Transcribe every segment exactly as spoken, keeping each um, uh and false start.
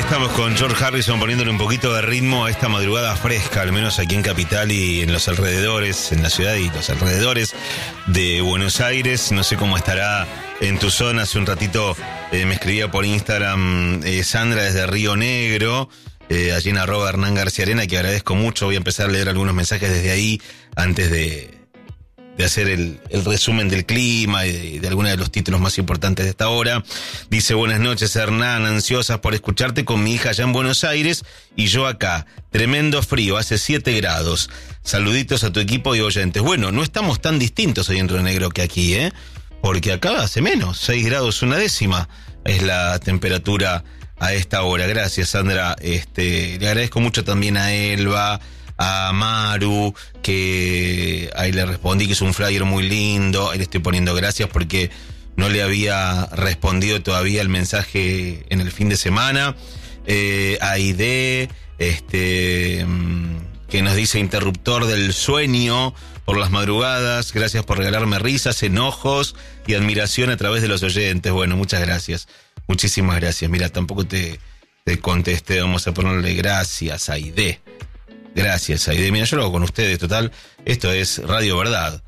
estamos con George Harrison poniéndole un poquito de ritmo a esta madrugada fresca, al menos aquí en Capital y en los alrededores, en la ciudad y los alrededores de Buenos Aires. No sé cómo estará en tu zona. Hace un ratito eh, me escribía por Instagram eh, Sandra desde Río Negro, eh, allí en arroba Hernán García Arena, que agradezco mucho. Voy a empezar a leer algunos mensajes desde ahí antes de... de hacer el, el resumen del clima y de, de algunos de los títulos más importantes de esta hora. Dice: buenas noches, Hernán, ansiosas por escucharte con mi hija allá en Buenos Aires y yo acá. Tremendo frío, hace siete grados. Saluditos a tu equipo y oyentes. Bueno, no estamos tan distintos hoy en Río Negro que aquí, ¿eh? Porque acá hace menos, seis grados una décima es la temperatura a esta hora. Gracias, Sandra. Este, le agradezco mucho también a Elba, a Maru, que ahí le respondí que es un flyer muy lindo. Ahí le estoy poniendo gracias porque no le había respondido todavía el mensaje en el fin de semana. Eh, a Aide, este, que nos dice: interruptor del sueño por las madrugadas, gracias por regalarme risas, enojos y admiración a través de los oyentes. Bueno, muchas gracias, muchísimas gracias. Mira, tampoco te, te contesté, vamos a ponerle gracias a Aide. Gracias, Aide. Mira, yo lo hago con ustedes, total. Esto es Radio Verdad.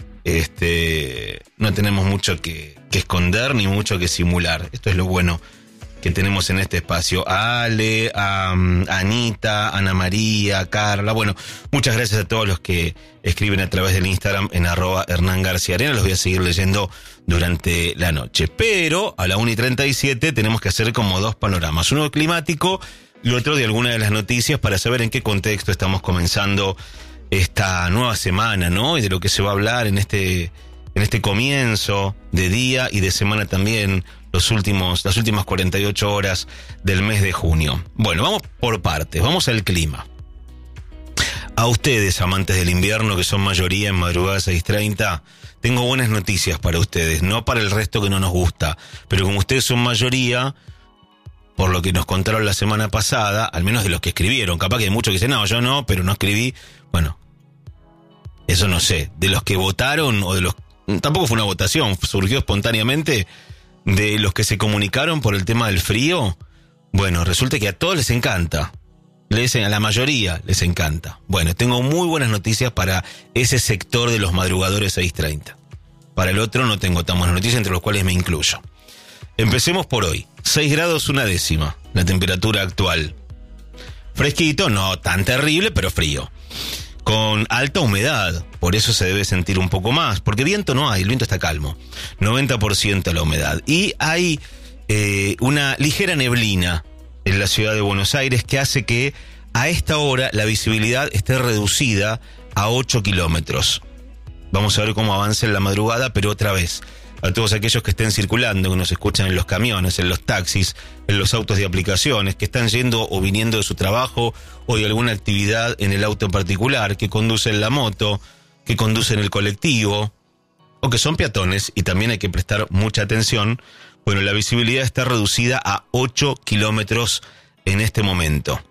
Este, no tenemos mucho que, que esconder ni mucho que simular. Esto es lo bueno que tenemos en este espacio. A Ale, a, a Anita, a Ana María, a Carla. Bueno, muchas gracias a todos los que escriben a través del Instagram en arroba Hernán García Arena. Los voy a seguir leyendo durante la noche. Pero a la una y treinta y siete tenemos que hacer como dos panoramas. Uno climático y otro de alguna de las noticias para saber en qué contexto estamos comenzando esta nueva semana, ¿no? Y de lo que se va a hablar en este, en este comienzo de día y de semana también, los últimos, las últimas cuarenta y ocho horas del mes de junio. Bueno, vamos por partes, vamos al clima. A ustedes, amantes del invierno, que son mayoría en madrugada seis treinta, tengo buenas noticias para ustedes, no para el resto que no nos gusta, pero como ustedes son mayoría, por lo que nos contaron la semana pasada, al menos de los que escribieron, capaz que hay muchos que dicen: no, yo no, pero no escribí. Bueno, eso no sé, de los que votaron o de los... Tampoco fue una votación, surgió espontáneamente, de los que se comunicaron por el tema del frío. Bueno, resulta que a todos les encanta, les, a la mayoría les encanta. Bueno, tengo muy buenas noticias para ese sector de los madrugadores seis treinta. Para el otro no tengo tan buenas noticias, entre los cuales me incluyo. Empecemos por hoy. seis grados una décima, la temperatura actual. Fresquito, no tan terrible, pero frío. Con alta humedad, por eso se debe sentir un poco más, porque viento no hay, el viento está calmo. noventa por ciento la humedad. Y hay eh, una ligera neblina en la ciudad de Buenos Aires que hace que a esta hora la visibilidad esté reducida a ocho kilómetros. Vamos a ver cómo avanza en la madrugada, pero otra vez, a todos aquellos que estén circulando, que nos escuchan en los camiones, en los taxis, en los autos de aplicaciones, que están yendo o viniendo de su trabajo o de alguna actividad en el auto en particular, que conducen la moto, que conducen el colectivo, o que son peatones, y también hay que prestar mucha atención. Bueno, la visibilidad está reducida a ocho kilómetros en este momento.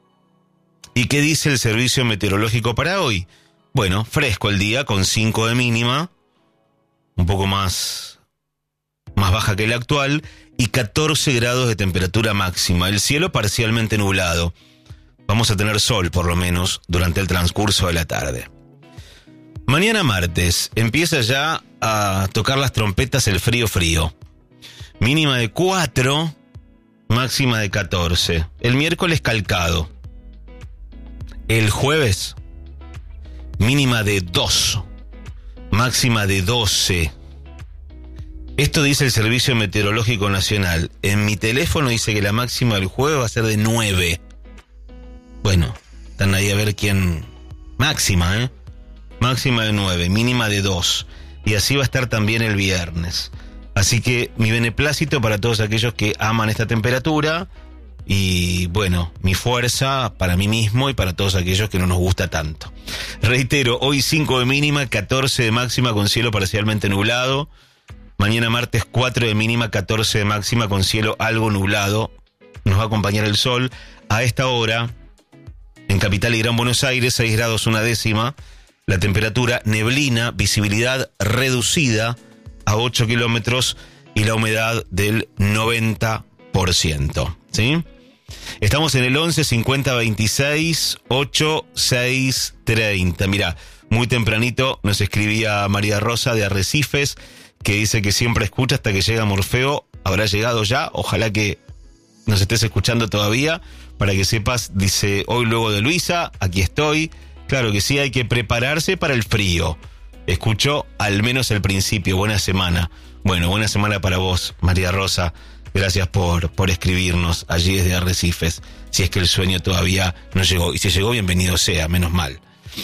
¿Y qué dice el servicio meteorológico para hoy? Bueno, fresco el día, con cinco de mínima, un poco más, más baja que la actual, y catorce grados de temperatura máxima. El cielo parcialmente nublado. Vamos a tener sol, por lo menos, durante el transcurso de la tarde. Mañana martes empieza ya a tocar las trompetas el frío frío. Mínima de cuatro, máxima de catorce. El miércoles calcado. El jueves, mínima de dos. Máxima de doce. Esto dice el Servicio Meteorológico Nacional. En mi teléfono dice que la máxima del jueves va a ser de nueve. Bueno, están ahí a ver quién... Máxima, ¿eh? Máxima de nueve, mínima de dos. Y así va a estar también el viernes. Así que mi beneplácito para todos aquellos que aman esta temperatura. Y bueno, mi fuerza para mí mismo y para todos aquellos que no nos gusta tanto. Reitero, hoy cinco de mínima, catorce de máxima con cielo parcialmente nublado. Mañana martes cuatro de mínima, catorce de máxima con cielo algo nublado. Nos va a acompañar el sol. A esta hora, en Capital y Gran Buenos Aires, seis grados una décima. La temperatura neblina, visibilidad reducida a ocho kilómetros y la humedad del noventa por ciento. ¿Sí? Estamos en el once cincuenta veintiséis ochenta y seis treinta. Mirá, muy tempranito nos escribía María Rosa de Arrecifes, que dice que siempre escucha hasta que llega Morfeo. Habrá llegado ya, ojalá que nos estés escuchando todavía, para que sepas, dice, hoy luego de Luisa, aquí estoy. Claro que sí, hay que prepararse para el frío. Escuchó al menos el principio. Buena semana. Bueno, buena semana para vos, María Rosa. Gracias por, por escribirnos allí desde Arrecifes. Si es que el sueño todavía no llegó. Y si llegó, bienvenido sea, menos mal.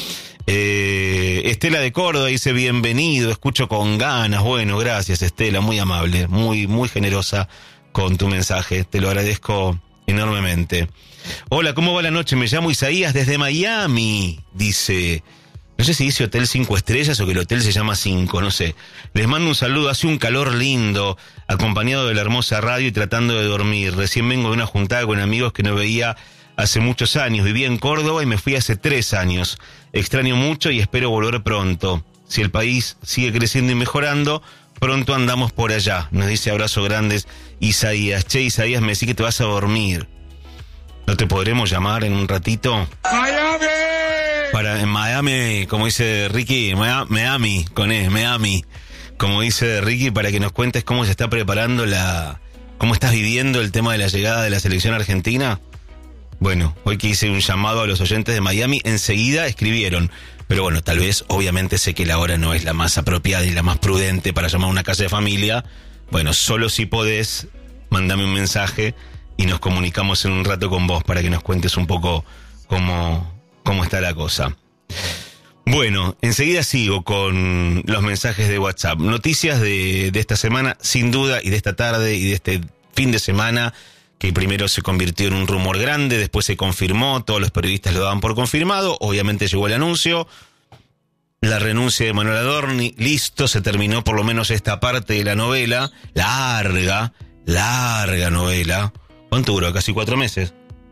Eh, Estela de Córdoba dice, bienvenido, escucho con ganas. Bueno, gracias, Estela, muy amable, muy, muy generosa con tu mensaje. Te lo agradezco enormemente. Hola, ¿cómo va la noche? Me llamo Isaías desde Miami, dice. No sé si dice Hotel cinco estrellas o que el hotel se llama cinco, no sé. Les mando un saludo, hace un calor lindo, acompañado de la hermosa radio y tratando de dormir. Recién vengo de una juntada con amigos que no veía hace muchos años. Viví en Córdoba y me fui hace tres años. Extraño mucho y espero volver pronto. Si el país sigue creciendo y mejorando, pronto andamos por allá. Nos dice abrazo grandes Isaías. Che, Isaías, me decís que te vas a dormir. ¿No te podremos llamar en un ratito? ¡Miami! Para, en Miami, como dice Ricky, Miami, con E, Miami, como dice Ricky, para que nos cuentes cómo se está preparando la... cómo estás viviendo el tema de la llegada de la selección argentina. Bueno, hoy que hice un llamado a los oyentes de Miami, enseguida escribieron. Pero bueno, tal vez, obviamente sé que la hora no es la más apropiada y la más prudente para llamar a una casa de familia. Bueno, solo si podés, mandame un mensaje y nos comunicamos en un rato con vos para que nos cuentes un poco cómo, cómo está la cosa. Bueno, enseguida sigo con los mensajes de WhatsApp. Noticias de, de esta semana, sin duda, y de esta tarde y de este fin de semana, que primero se convirtió en un rumor grande, después se confirmó, todos los periodistas lo daban por confirmado, obviamente llegó el anuncio, la renuncia de Manuel Adorni, listo, se terminó por lo menos esta parte de la novela, larga, larga novela. ¿Cuánto duró? Casi cuatro meses.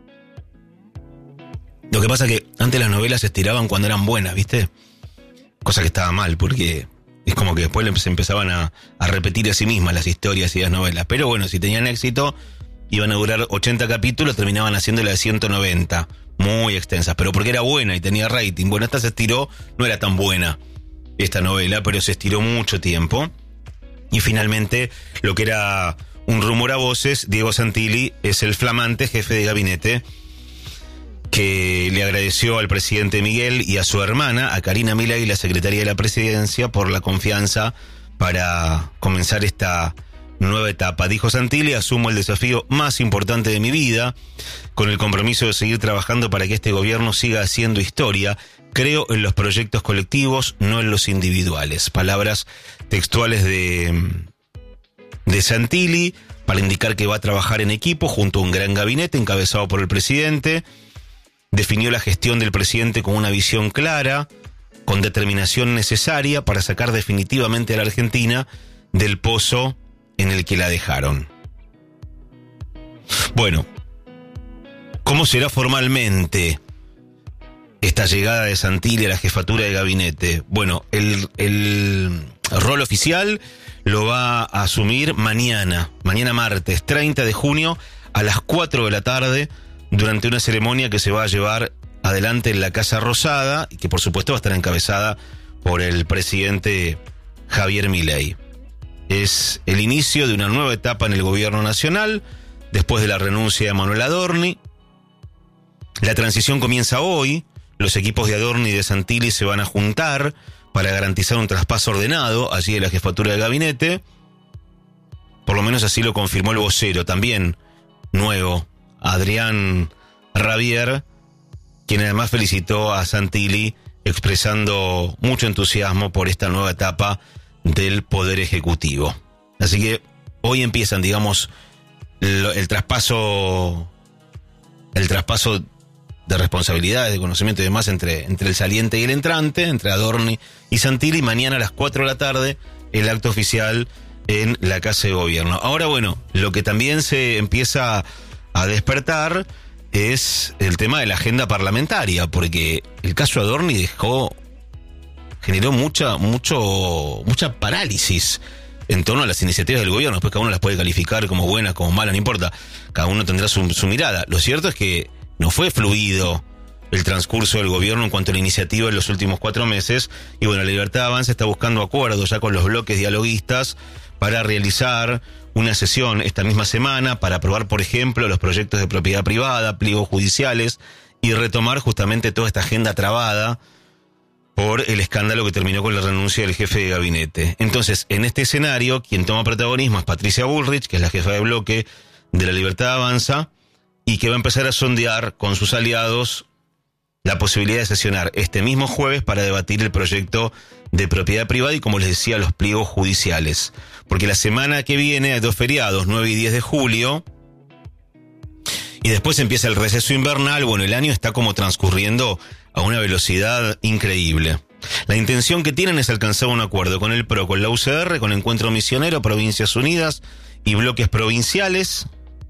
Lo que pasa es que antes las novelas se estiraban cuando eran buenas, ¿viste? Cosa que estaba mal, porque es como que después se empezaban a, a repetir a sí mismas las historias y las novelas. Pero bueno, si tenían éxito, iban a durar ochenta capítulos, terminaban haciéndola de ciento noventa. Muy extensas, pero porque era buena y tenía rating. Bueno, esta se estiró, no era tan buena esta novela, pero se estiró mucho tiempo. Y finalmente, lo que era un rumor a voces, Diego Santilli es el flamante jefe de gabinete que le agradeció al presidente Miguel y a su hermana, a Karina Milei, la secretaria de la presidencia, por la confianza para comenzar esta nueva etapa. Dijo Santilli, asumo el desafío más importante de mi vida, con el compromiso de seguir trabajando para que este gobierno siga haciendo historia. Creo en los proyectos colectivos, no en los individuales. Palabras textuales de, de Santilli, para indicar que va a trabajar en equipo junto a un gran gabinete encabezado por el presidente. Definió la gestión del presidente con una visión clara, con determinación necesaria para sacar definitivamente a la Argentina del pozo en el que la dejaron. Bueno, ¿cómo será formalmente esta llegada de Santilli a la jefatura de gabinete? Bueno, el, el rol oficial lo va a asumir mañana, mañana martes, treinta de junio, a las cuatro de la tarde, durante una ceremonia que se va a llevar adelante en la Casa Rosada, y que por supuesto va a estar encabezada por el presidente Javier Milei. Es el inicio de una nueva etapa en el gobierno nacional, después de la renuncia de Manuel Adorni. La transición comienza hoy, los equipos de Adorni y de Santilli se van a juntar para garantizar un traspaso ordenado allí de la jefatura de gabinete. Por lo menos así lo confirmó el vocero, también nuevo, Adrián Rabier, quien además felicitó a Santilli expresando mucho entusiasmo por esta nueva etapa del Poder Ejecutivo. Así que hoy empiezan, digamos, el, el traspaso el traspaso de responsabilidades, de conocimiento y demás entre, entre el saliente y el entrante, entre Adorni y Santilli. Mañana a las cuatro de la tarde el acto oficial en la Casa de Gobierno. Ahora, bueno, lo que también se empieza a despertar es el tema de la agenda parlamentaria, porque el caso Adorni dejó, generó mucha, mucho, mucha parálisis en torno a las iniciativas del gobierno. Después cada uno las puede calificar como buenas, como malas, no importa. Cada uno tendrá su, su mirada. Lo cierto es que no fue fluido el transcurso del gobierno en cuanto a la iniciativa en los últimos cuatro meses. Y bueno, la Libertad Avanza está buscando acuerdos ya con los bloques dialoguistas para realizar una sesión esta misma semana para aprobar, por ejemplo, los proyectos de propiedad privada, pliegos judiciales y retomar justamente toda esta agenda trabada por el escándalo que terminó con la renuncia del jefe de gabinete. Entonces, en este escenario, quien toma protagonismo es Patricia Bullrich, que es la jefa de bloque de la Libertad Avanza, y que va a empezar a sondear con sus aliados la posibilidad de sesionar este mismo jueves para debatir el proyecto de propiedad privada y, como les decía, los pliegos judiciales. Porque la semana que viene hay dos feriados, nueve y diez de julio, y después empieza el receso invernal. Bueno, el año está como transcurriendo a una velocidad increíble. La intención que tienen es alcanzar un acuerdo con el P R O, con la U C R, con Encuentro Misionero, Provincias Unidas y bloques provinciales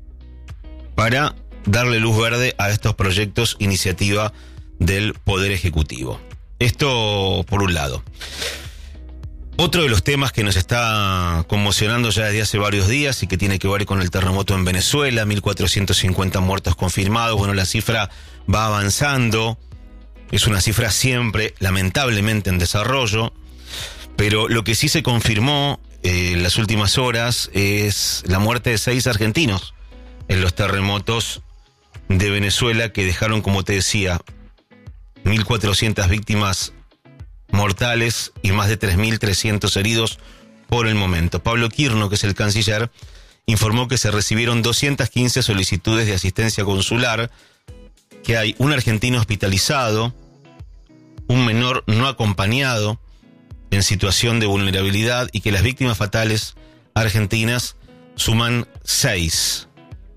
para darle luz verde a estos proyectos, iniciativa del Poder Ejecutivo. Esto por un lado. Otro de los temas que nos está conmocionando ya desde hace varios días y que tiene que ver con el terremoto en Venezuela, mil cuatrocientos cincuenta muertos confirmados. Bueno, la cifra va avanzando, es una cifra siempre lamentablemente en desarrollo, pero lo que sí se confirmó eh, en las últimas horas es la muerte de seis argentinos en los terremotos de Venezuela, que dejaron, como te decía, mil cuatrocientas víctimas mortales y más de tres mil trescientos heridos por el momento. Pablo Quirno, que es el canciller, informó que se recibieron doscientas quince solicitudes de asistencia consular, que hay un argentino hospitalizado, un menor no acompañado en situación de vulnerabilidad y que las víctimas fatales argentinas suman seis.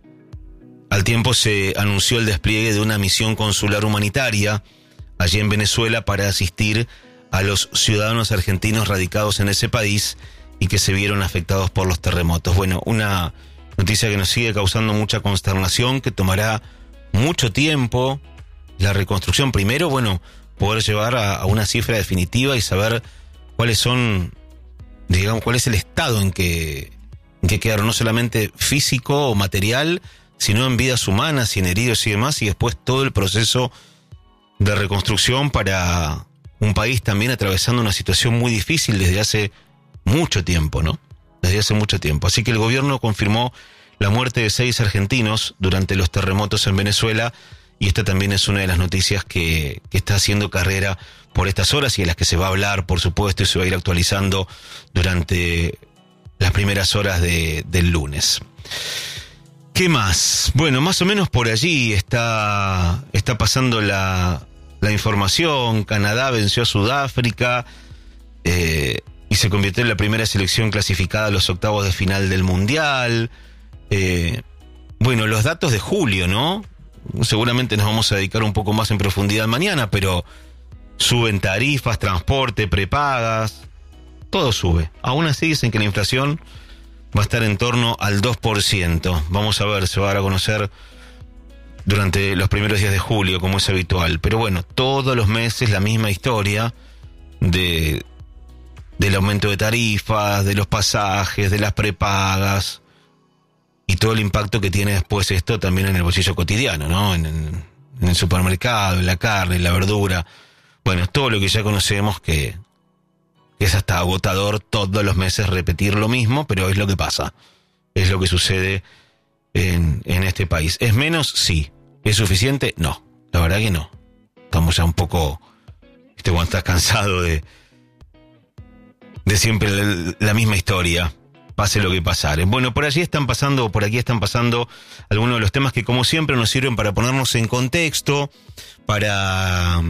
Al tiempo se anunció el despliegue de una misión consular humanitaria allí en Venezuela para asistir a los ciudadanos argentinos radicados en ese país y que se vieron afectados por los terremotos. Bueno, una noticia que nos sigue causando mucha consternación, que tomará mucho tiempo la reconstrucción. Primero, bueno, poder llevar a, a una cifra definitiva y saber cuáles son, digamos, cuál es el estado en que, en que quedaron, no solamente físico o material, sino en vidas humanas y en heridos y demás, y después todo el proceso de reconstrucción para un país también atravesando una situación muy difícil desde hace mucho tiempo, ¿no? Desde hace mucho tiempo. Así que el gobierno confirmó la muerte de seis argentinos durante los terremotos en Venezuela, y esta también es una de las noticias que, que está haciendo carrera por estas horas y de las que se va a hablar, por supuesto, y se va a ir actualizando durante las primeras horas de, del lunes. ¿Qué más? Bueno, más o menos por allí está, está pasando la, la información. Canadá venció a Sudáfrica eh, y se convirtió en la primera selección clasificada a los octavos de final del Mundial. Eh, bueno, los datos de julio, ¿no? Seguramente nos vamos a dedicar un poco más en profundidad mañana, pero suben tarifas, transporte, prepagas, todo sube. Aún así dicen que la inflación va a estar en torno al dos por ciento. Vamos a ver, se va a dar a conocer durante los primeros días de julio, como es habitual. Pero bueno, todos los meses la misma historia de del aumento de tarifas, de los pasajes, de las prepagas y todo el impacto que tiene después esto también en el bolsillo cotidiano, ¿no? En, en, en el supermercado, en la carne, en la verdura. Bueno, todo lo que ya conocemos, que es hasta agotador todos los meses repetir lo mismo, pero es lo que pasa. Es lo que sucede en, en este país. ¿Es menos? Sí. ¿Es suficiente? No. La verdad que no. Estamos ya un poco, ¿viste? Cuando estás cansado de, de siempre la, la misma historia, pase lo que pasare. Bueno, por allí están pasando, por aquí están pasando algunos de los temas que, como siempre, nos sirven para ponernos en contexto, para,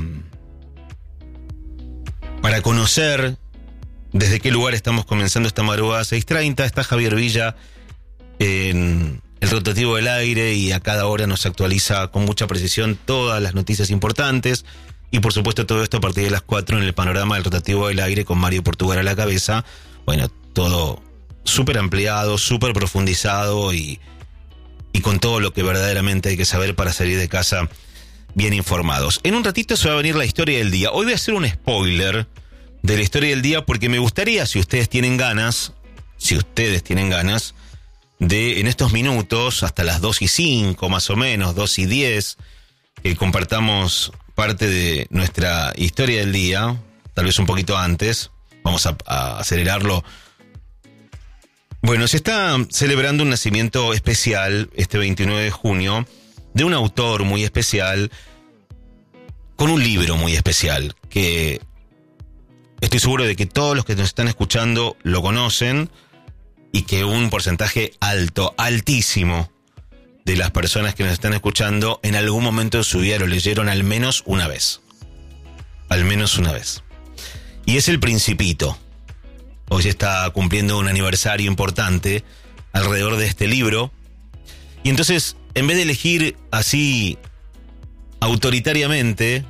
para conocer desde qué lugar estamos comenzando esta madrugada seis treinta. Está Javier Villa en el rotativo del aire y a cada hora nos actualiza con mucha precisión todas las noticias importantes. Y por supuesto todo esto a partir de las cuatro en el panorama del rotativo del aire con Mario Portugal a la cabeza. Bueno, todo súper ampliado, súper profundizado y, y con todo lo que verdaderamente hay que saber para salir de casa bien informados. En un ratito se va a venir la historia del día. Hoy voy a hacer un spoiler de la historia del día porque me gustaría, si ustedes tienen ganas, si ustedes tienen ganas, de en estos minutos, hasta las dos y cinco más o menos, dos y diez, que compartamos parte de nuestra historia del día, tal vez un poquito antes, vamos a, a acelerarlo. Bueno, se está celebrando un nacimiento especial este veintinueve de junio de un autor muy especial con un libro muy especial que estoy seguro de que todos los que nos están escuchando lo conocen y que un porcentaje alto, altísimo de las personas que nos están escuchando en algún momento de su vida lo leyeron al menos una vez. Al menos una vez. Y es El Principito. Hoy se está cumpliendo un aniversario importante alrededor de este libro. Y entonces, en vez de elegir así autoritariamente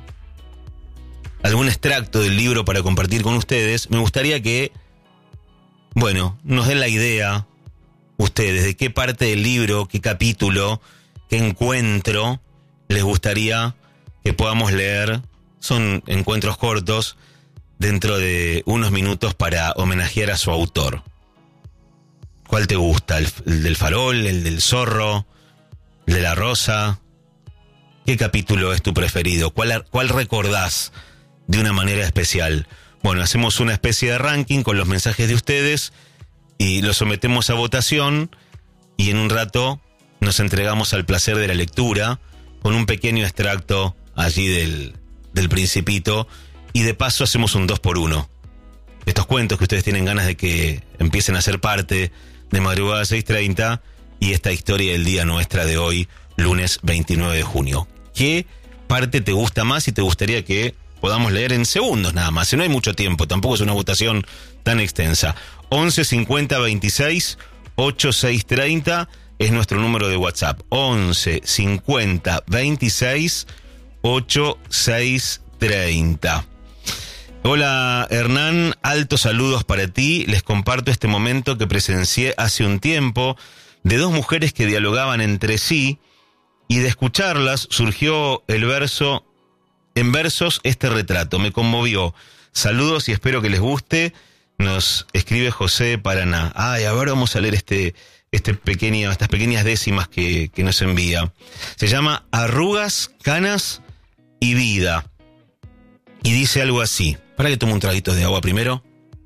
algún extracto del libro para compartir con ustedes, me gustaría que, bueno, nos den la idea ustedes de qué parte del libro, qué capítulo, qué encuentro les gustaría que podamos leer. Son encuentros cortos dentro de unos minutos para homenajear a su autor. ¿Cuál te gusta? ¿El, el del farol? ¿El del zorro? ¿El de la rosa? ¿Qué capítulo es tu preferido? ¿Cuál, cuál recordás de una manera especial? Bueno, hacemos una especie de ranking con los mensajes de ustedes y los sometemos a votación y en un rato nos entregamos al placer de la lectura con un pequeño extracto allí del, del Principito y de paso hacemos un dos por uno. Estos cuentos que ustedes tienen ganas de que empiecen a ser parte de Madrugada seis treinta y esta historia del día nuestra de hoy, lunes veintinueve de junio. ¿Qué parte te gusta más y te gustaría que podamos leer en segundos nada más? Si no hay mucho tiempo, tampoco es una votación tan extensa. once cincuenta veintiséis ochenta y seis treinta es nuestro número de WhatsApp. once cincuenta veintiséis ochenta y seis treinta. Hola Hernán, altos saludos para ti. Les comparto este momento que presencié hace un tiempo de dos mujeres que dialogaban entre sí y de escucharlas surgió el verso, en versos este retrato, me conmovió. Saludos y espero que les guste. Nos escribe José de Paraná. Ay, a ver, vamos a leer este, este pequeño, estas pequeñas décimas que, que nos envía. Se llama Arrugas, Canas y Vida. Y dice algo así. Para que tome un traguito de agua primero.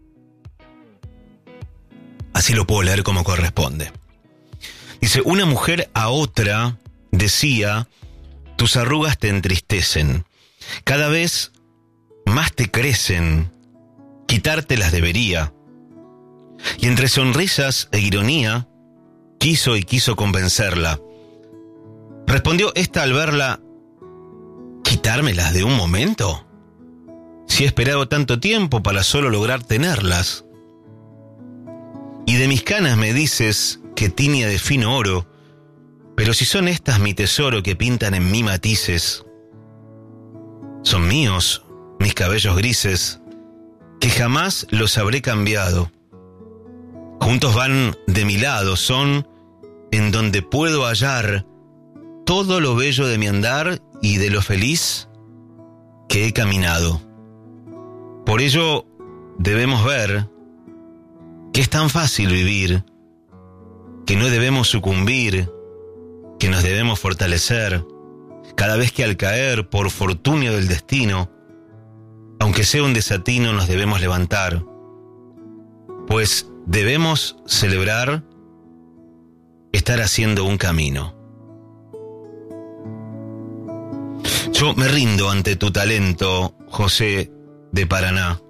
Así lo puedo leer como corresponde. Dice, una mujer a otra decía, tus arrugas te entristecen. Cada vez más te crecen. Quitártelas debería. Y entre sonrisas e ironía, quiso y quiso convencerla. Respondió esta al verla, ¿quitármelas de un momento? Si he esperado tanto tiempo para solo lograr tenerlas. Y de mis canas me dices que tiñe de fino oro, pero si son estas mi tesoro que pintan en mí matices. Son míos mis cabellos grises, que jamás los habré cambiado. Juntos van de mi lado, son en donde puedo hallar todo lo bello de mi andar y de lo feliz que he caminado. Por ello debemos ver que es tan fácil vivir, que no debemos sucumbir, que nos debemos fortalecer, cada vez que al caer por fortunio del destino, aunque sea un desatino, nos debemos levantar, pues debemos celebrar estar haciendo un camino. Yo me rindo ante tu talento, José de Paraná.